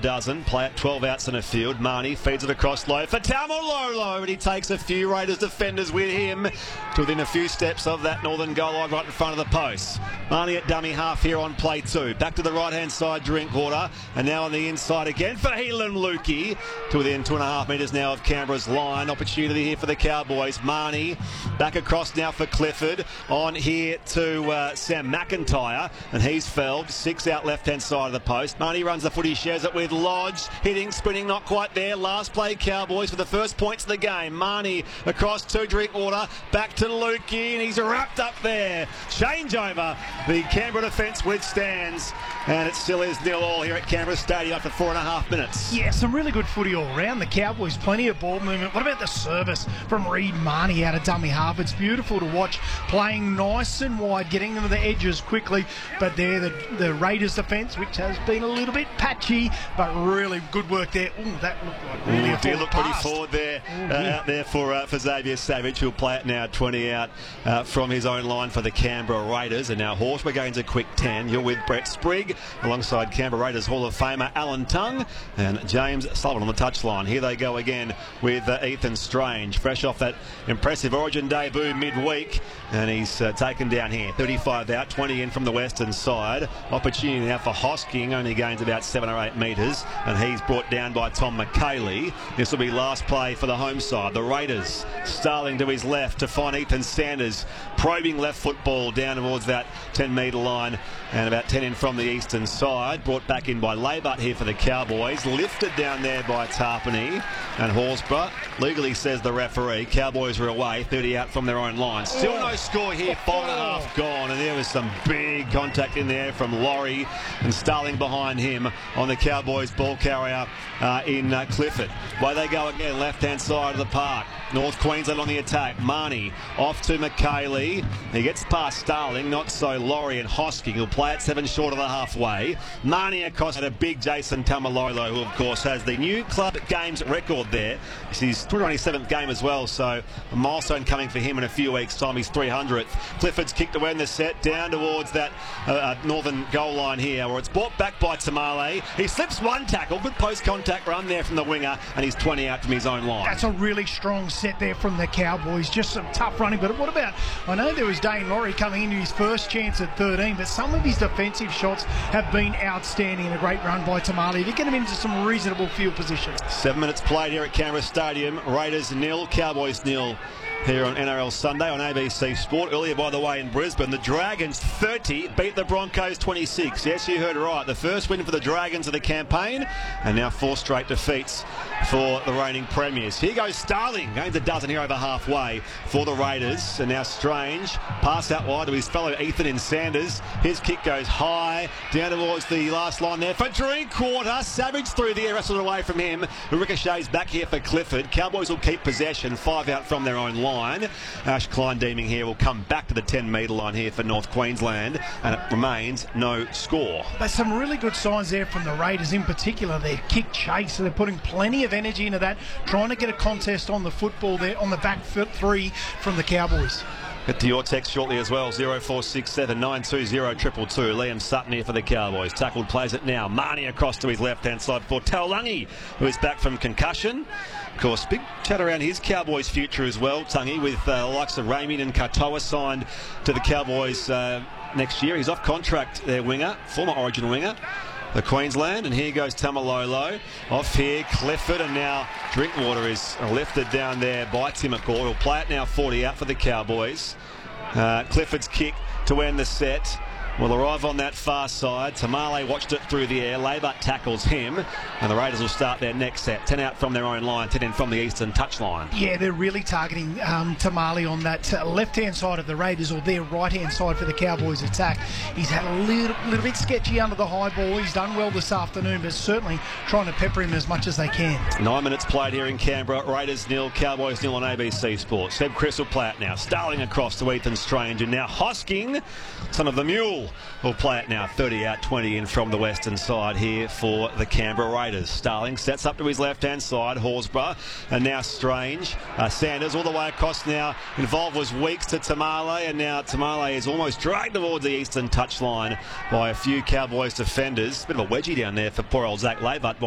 dozen. Play at 12 outs in a field. Marnie feeds it across low for Tamalolo, and he takes a few Raiders defenders with him to within a few steps of that northern goal line right in front of the post. Marnie at dummy half here on play 2. Back to the right-hand side, Drinkwater, and now on the inside again for Helan Lukey to within 2.5 metres now of Canberra's line. Opportunity here for the Cowboys. Marnie back across now for Clifford. On here to Sam McIntyre, and he's felled. 6 out left-hand side of the post. Marnie runs the footy, shares it with Lodge. Hitting, sprinting, not quite there. Last play, Cowboys for the first points of the game. Marnie across to Drinkwater. Back to Lukey, and he's wrapped up there. Changeover. The Canberra defence withstands, and it still is 0-0 here at Canberra Stadium after 4.5 minutes. Yeah, some really good footy all round. The Cowboys, plenty of ball movement. What about the service from Reid Marnie out of dummy half? It's beautiful to watch, playing nice and wide, getting them to the edges quickly. But there, the Raiders defence, which has been a little bit patchy, but really good work there. Ooh, that looked like really a did look pretty past. forward there, out there for Xavier Savage, who'll play it now 20 out from his own line for the Canberra Raiders. And now Horsburgh gains a quick 10. You're with Brett Sprigg alongside Canberra Raiders Hall of Famer Alan Tongue and James Sullivan on the touchline. Here they go again with Ethan Strange, fresh off that impressive Origin debut midweek, and he's taken down here. 35 out, 20 in from the western side. Opportunity now for Hosking, only gains about 7 or 8 metres, and he's brought down by Tom McKaylee. This will be last play for the home side. The Raiders, Starling to his left to find Ethan Sanders, probing left football down towards that 10-metre line, and about 10 in from the eastern side. Brought back in by Laybutt here for the Cowboys. Lifted down there by Tarpany, and Horsburgh legally says the referee. Cowboys are away, 30 out from their own line. Still no score here, 5.5 gone, and there was some big contact in there from Laurie, and Starling behind him on the Cowboys ball carrier in Clifford. Away they go again, left-hand side of the park. North Queensland on the attack. Marnie off to McKaylee. He gets past Starling, not so Laurie and Hosking. He'll play it 7 short of the halfway. Marnie across at a big Jason Tamalolo, who of course has the new club games record there. It's his 27th game as well, so a milestone coming for him in a few weeks' time. He's 300th. Clifford's kicked away in the set, down towards that northern goal line here, where it's brought back by Tamale. He slips one tackle. Good post-contact run there from the winger, and he's 20 out from his own line. That's a really strong set there from the Cowboys. Just some tough running. But what about, I know there was Dane Laurie coming into his first chance at 13, but some of his defensive shots have been outstanding, and a great run by Tamale to get him into some reasonable field positions. 7 minutes played here at Canberra Stadium. Raiders 0, Cowboys 0. Here on NRL Sunday on ABC Sport. Earlier, by the way, in Brisbane, the Dragons 30 beat the Broncos 26. Yes, you heard right. The first win for the Dragons of the campaign, and now 4 straight defeats for the reigning premiers. Here goes Starling, gains a dozen here over halfway for the Raiders. And now Strange, pass out wide to his fellow Ethan in Sanders. His kick goes high, down towards the last line there for Drinkwater. Savage through the air, wrestled away from him. Ricochets back here for Clifford. Cowboys will keep possession, 5 out from their own line. Ash Klein deeming here will come back to the 10-metre line here for North Queensland, and it remains no score. There's some really good signs there from the Raiders, in particular their kick chase. So they're putting plenty of energy into that, trying to get a contest on the football there on the back foot 3 from the Cowboys. Get to your text shortly as well, 0467 920 222. Liam Sutton here for the Cowboys. Tackled, plays it now. Marnie across to his left-hand side for Taulagi, who is back from concussion. Of course, big chat around his Cowboys future as well, Tungy, with the likes of Raymond and Katoa signed to the Cowboys next year. He's off contract, their winger, former Origin winger, the Queensland, and here goes Tamalolo. Off here, Clifford, and now Drinkwater is lifted down there by Tim McCaw. He'll play it now 40 out for the Cowboys. Clifford's kick to end the set will arrive on that far side. Tamale watched it through the air. Laybutt tackles him, and the Raiders will start their next set. 10 out from their own line, 10 in from the eastern touchline. Yeah, they're really targeting Tamale on that left-hand side of the Raiders, or their right-hand side for the Cowboys attack. He's had a little bit sketchy under the high ball. He's done well this afternoon, but certainly trying to pepper him as much as they can. 9 minutes played here in Canberra. Raiders 0, Cowboys 0 on ABC Sports. Seb Chris will play it now. Starling across to Ethan Strange, and now Hosking, son of the Mule, will play it now. 30 out, 20 in from the western side here for the Canberra Raiders. Starling sets up to his left-hand side, Horsburgh, and now Strange. Sanders all the way across now. Involved was Weeks to Tamale, and now Tamale is almost dragged towards the eastern touchline by a few Cowboys defenders. Bit of a wedgie down there for poor old Zach Laybutt.